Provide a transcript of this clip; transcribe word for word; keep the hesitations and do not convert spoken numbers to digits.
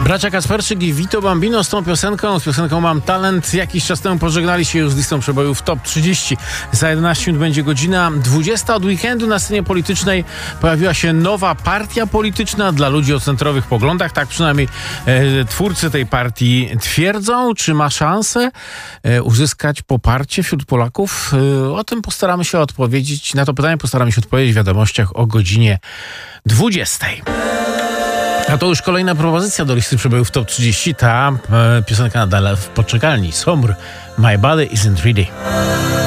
Bracia Kasperczyk i Vito Bambino z tą piosenką, z piosenką Mam Talent. Jakiś czas temu pożegnali się już z listą przebojów Top trzydzieści. Za jedenaście minut będzie godzina dwudziesta. Od weekendu na scenie politycznej pojawiła się nowa partia polityczna dla ludzi o centrowych poglądach. Tak przynajmniej e, twórcy tej partii twierdzą. Czy ma szansę e, uzyskać poparcie wśród Polaków? E, o tym postaramy się odpowiedzieć. Na to pytanie postaramy się odpowiedzieć w wiadomościach o godzinie dwudziestej. A to już kolejna propozycja do listy przebojów Top trzydzieści. Ta e, piosenka nadal w poczekalni. Somr, My Body Isn't Ready.